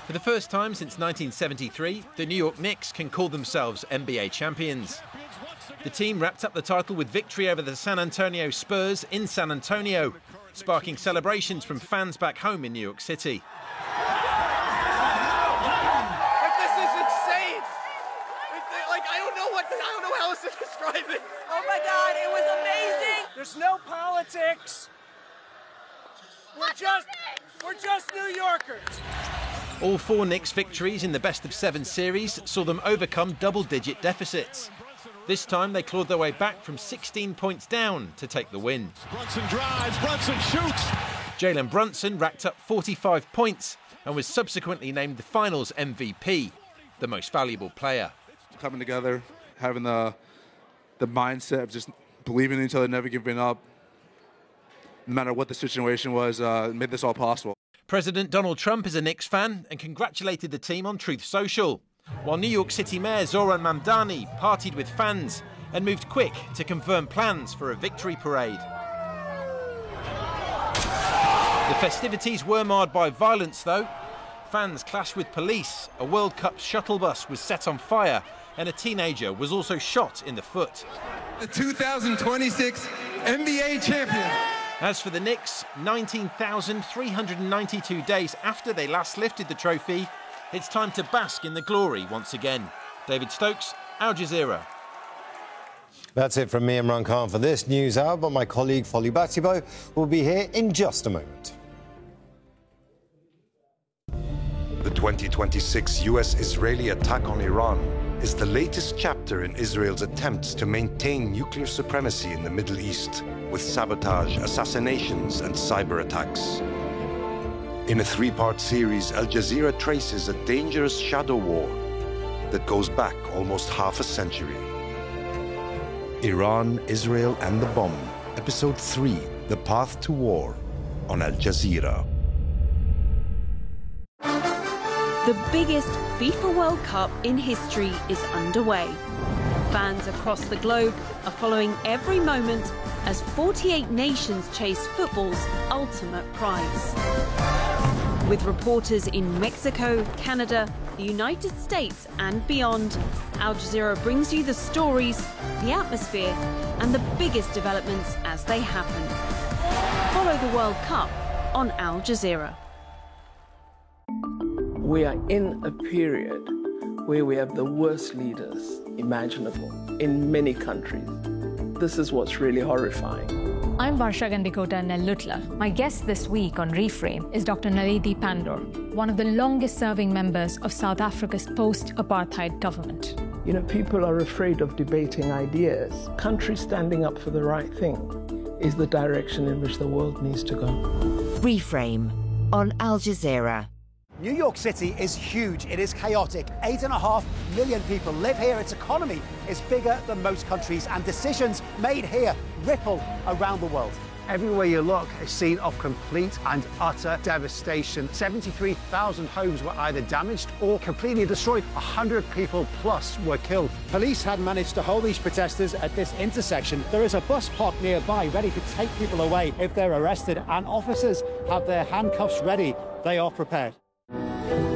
For the first time since 1973, the New York Knicks can call themselves NBA champions. The team wrapped up the title with victory over the San Antonio Spurs in San Antonio, sparking celebrations from fans back home in New York City. This is insane! I don't know how else to describe it. Oh my God, it was amazing! There's no politics. We're just New Yorkers. All four Knicks victories in the best-of-7 series saw them overcome double-digit deficits. This time they clawed their way back from 16 points down to take the win. Brunson drives, Brunson shoots. Jalen Brunson racked up 45 points and was subsequently named the Finals MVP, the most valuable player. Coming together, having the mindset of just believing in each other, never giving up, no matter what the situation was, made this all possible. President Donald Trump is a Knicks fan and congratulated the team on Truth Social, while New York City Mayor Zohran Mamdani partied with fans and moved quick to confirm plans for a victory parade. The festivities were marred by violence, though. Fans clashed with police, a World Cup shuttle bus was set on fire, and a teenager was also shot in the foot. The 2026 NBA champion. As for the Knicks, 19,392 days after they last lifted the trophy, it's time to bask in the glory once again. David Stokes, Al Jazeera. That's it from me, Imran Khan, for this news hour, but my colleague Folly Batibo will be here in just a moment. The 2026 US-Israeli attack on Iran is the latest chapter in Israel's attempts to maintain nuclear supremacy in the Middle East, with sabotage, assassinations, and cyber attacks. In a three-part series, Al Jazeera traces a dangerous shadow war that goes back almost half a century. Iran, Israel, and the Bomb, Episode 3, The Path to War, on Al Jazeera. The biggest FIFA World Cup in history is underway. Fans across the globe are following every moment as 48 nations chase football's ultimate prize. With reporters in Mexico, Canada, the United States and beyond, Al Jazeera brings you the stories, the atmosphere and the biggest developments as they happen. Follow the World Cup on Al Jazeera. We are in a period where we have the worst leaders imaginable in many countries. This is what's really horrifying. I'm Varsha Gandikota Nellutla. My guest this week on Reframe is Dr. Naledi Pandor, one of the longest-serving members of South Africa's post-apartheid government. You know, people are afraid of debating ideas. Countries standing up for the right thing is the direction in which the world needs to go. Reframe on Al Jazeera. New York City is huge. It is chaotic. 8.5 million people live here. Its economy is bigger than most countries, and decisions made here ripple around the world. Everywhere you look, a scene of complete and utter devastation. 73,000 homes were either damaged or completely destroyed. 100 people plus were killed. Police had managed to hold these protesters at this intersection. There is a bus parked nearby ready to take people away if they're arrested, and officers have their handcuffs ready. They are prepared.